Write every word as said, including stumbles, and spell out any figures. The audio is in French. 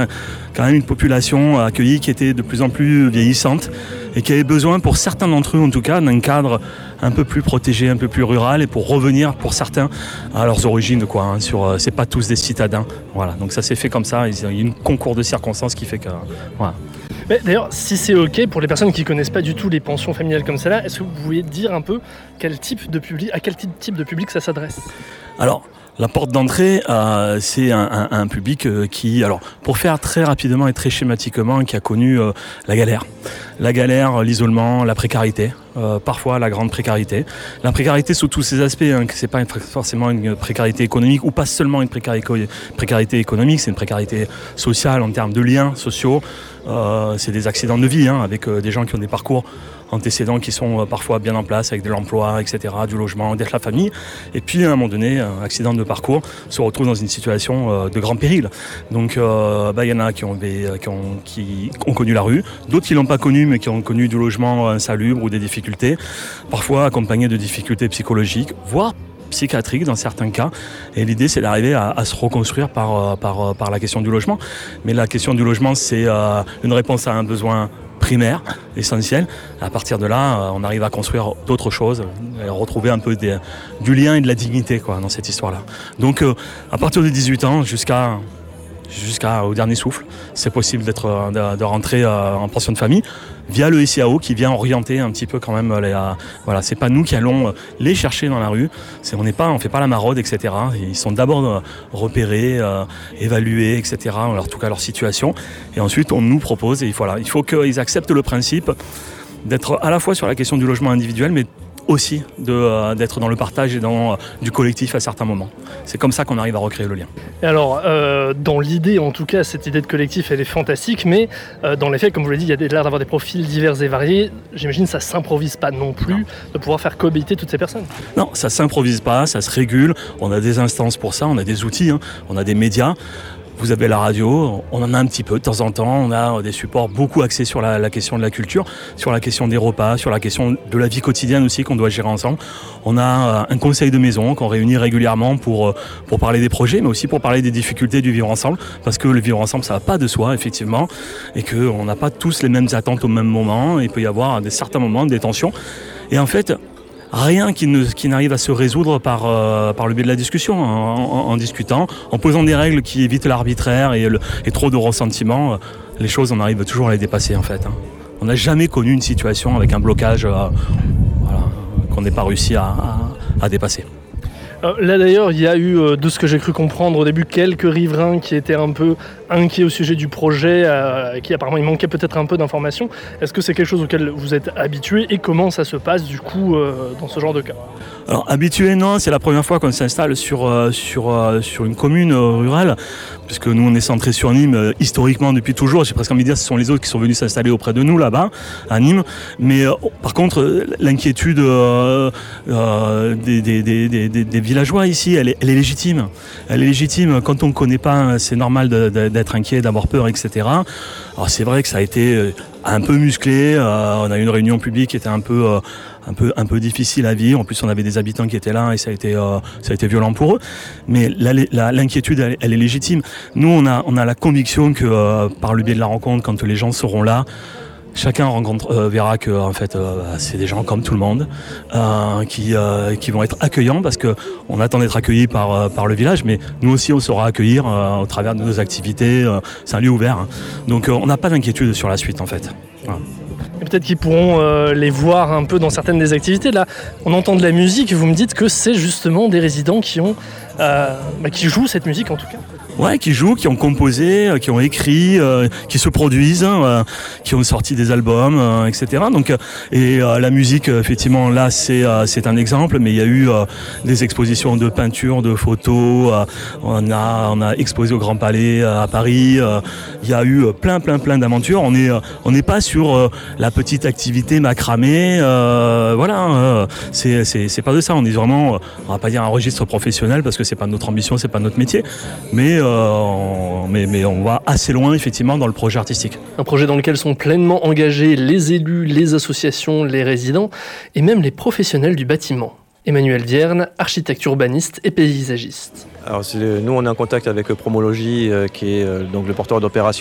Quand même une population accueillie qui était de plus en plus vieillissante et qui avait besoin, pour certains d'entre eux en tout cas, d'un cadre un peu plus protégé, un peu plus rural, et pour revenir pour certains à leurs origines, quoi. Hein, sur, euh, c'est pas tous des citadins. Voilà, donc ça s'est fait comme ça. Il y a une concours de circonstances qui fait que, voilà. Mais d'ailleurs, si c'est OK pour les personnes qui ne connaissent pas du tout les pensions familiales comme celle-là, est-ce que vous pouvez dire un peu quel type de public, à quel type de public ça s'adresse ? Alors, la porte d'entrée, euh, c'est un, un, un public euh, qui, alors, pour faire très rapidement et très schématiquement, qui a connu euh, la galère. La galère, l'isolement, la précarité, euh, parfois la grande précarité. La précarité sous tous ses aspects, hein, que c'est pas une, forcément une précarité économique, ou pas seulement une précarité, précarité économique, c'est une précarité sociale en termes de liens sociaux. Euh, c'est des accidents de vie, hein, avec euh, des gens qui ont des parcours antécédents qui sont euh, parfois bien en place, avec de l'emploi, et cetera, du logement, d'être la famille. Et puis à un moment donné, un accident de parcours se retrouve dans une situation euh, de grand péril. Donc euh, bah, y en a qui ont, qui, ont, qui ont connu la rue, d'autres qui l'ont pas connu mais qui ont connu du logement insalubre ou des difficultés, parfois accompagnés de difficultés psychologiques, voire psychiatriques dans certains cas. Et l'idée, c'est d'arriver à, à se reconstruire par, par, par la question du logement. Mais la question du logement, c'est euh, une réponse à un besoin primaire, essentiel. À partir de là, on arrive à construire d'autres choses, à retrouver un peu des, du lien et de la dignité, quoi, dans cette histoire-là. Donc, euh, à partir de dix-huit ans jusqu'à jusqu'au dernier souffle, c'est possible d'être, de, de rentrer euh, en pension de famille via le S I A O qui vient orienter un petit peu quand même les, euh, voilà, c'est pas nous qui allons les chercher dans la rue, c'est, on n'est pas, on fait pas la maraude, et cetera. Ils sont d'abord euh, repérés, euh, évalués, et cetera. En tout cas leur situation, et ensuite on nous propose, et voilà, il faut qu'ils acceptent le principe d'être à la fois sur la question du logement individuel, mais aussi de, euh, d'être dans le partage et dans euh, du collectif à certains moments. C'est comme ça qu'on arrive à recréer le lien. Et alors, euh, dans l'idée, en tout cas, cette idée de collectif, elle est fantastique, mais euh, dans les faits, comme vous l'avez dit, il y a l'air d'avoir des profils divers et variés. J'imagine que ça ne s'improvise pas non plus non. de pouvoir faire cohabiter toutes ces personnes. Non, ça ne s'improvise pas, ça se régule. On a des instances pour ça, on a des outils, hein, on a des médias. Vous avez la radio, on en a un petit peu de temps en temps, on a des supports beaucoup axés sur la, la question de la culture, sur la question des repas, sur la question de la vie quotidienne aussi qu'on doit gérer ensemble. On a un conseil de maison qu'on réunit régulièrement pour, pour parler des projets, mais aussi pour parler des difficultés du vivre ensemble, parce que le vivre ensemble, ça va pas de soi, effectivement, et qu'on n'a pas tous les mêmes attentes au même moment, il peut y avoir à des certains moments des tensions. Et en fait, rien qui, ne, qui n'arrive à se résoudre par, euh, par le biais de la discussion, en, en, en discutant, en posant des règles qui évitent l'arbitraire et, le, et trop de ressentiments. Les choses, on arrive toujours à les dépasser en fait. Hein. On n'a jamais connu une situation avec un blocage euh, voilà, qu'on n'ait pas réussi à, à, à dépasser. Là d'ailleurs, il y a eu, de ce que j'ai cru comprendre au début, quelques riverains qui étaient un peu inquiets au sujet du projet, euh, qui apparemment il manquait peut-être un peu d'informations. Est-ce que c'est quelque chose auquel vous êtes habitué et comment ça se passe du coup euh, dans ce genre de cas ? Alors habitué non, c'est la première fois qu'on s'installe sur, euh, sur, euh, sur une commune euh, rurale, puisque nous on est centré sur Nîmes euh, historiquement depuis toujours. J'ai presque envie de dire que ce sont les autres qui sont venus s'installer auprès de nous là-bas, à Nîmes. Mais euh, par contre, l'inquiétude euh, euh, des, des, des, des, des villageois ici, elle est, elle est légitime. Elle est légitime. Quand on ne connaît pas, c'est normal de, de, d'être inquiet, d'avoir peur, et cetera. Alors c'est vrai que ça a été un peu musclé. Euh, on a eu une réunion publique qui était un peu, euh, un peu, un peu difficile à vivre. En plus, on avait des habitants qui étaient là et ça a été, euh, ça a été violent pour eux. Mais la, la, l'inquiétude, elle, elle est légitime. Nous, on a, on a la conviction que euh, par le biais de la rencontre, quand les gens seront là, chacun rencontre, euh, verra que en fait, euh, c'est des gens comme tout le monde euh, qui, euh, qui vont être accueillants parce qu'on attend d'être accueillis par, euh, par le village, mais nous aussi on saura accueillir euh, au travers de nos activités. Euh, c'est un lieu ouvert. Hein. Donc euh, on n'a pas d'inquiétude sur la suite en fait. Voilà. Et peut-être qu'ils pourront euh, les voir un peu dans certaines des activités. Là, on entend de la musique et vous me dites que c'est justement des résidents qui, ont, euh, bah, qui jouent cette musique en tout cas. Ouais, qui jouent, qui ont composé, euh, qui ont écrit, euh, qui se produisent, euh, qui ont sorti des albums, euh, et cetera. Donc, euh, et euh, la musique, effectivement, là, c'est euh, c'est un exemple, mais il y a eu euh, des expositions de peinture, de photos. Euh, on a on a exposé au Grand Palais euh, à Paris. Euh, il y a eu euh, plein plein plein d'aventures. On est euh, on n'est pas sur euh, la petite activité macramée. Euh, voilà, euh, c'est c'est c'est pas de ça. On est vraiment, euh, on va pas dire un registre professionnel parce que c'est pas notre ambition, c'est pas notre métier, mais euh, on, mais, mais on va assez loin effectivement dans le projet artistique. Un projet dans lequel sont pleinement engagés les élus, les associations, les résidents et même les professionnels du bâtiment. Emmanuel Vierne, architecte urbaniste et paysagiste. Alors c'est le- nous on est en contact avec Promologie euh, qui est euh, donc le porteur d'opération